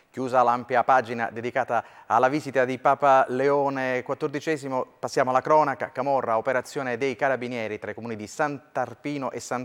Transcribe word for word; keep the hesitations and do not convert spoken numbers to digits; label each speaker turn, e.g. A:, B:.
A: Chiusa l'ampia pagina dedicata alla visita di Papa Leone quattordicesimo, passiamo alla cronaca. Camorra, operazione dei carabinieri tra i comuni di Sant'Arpino e San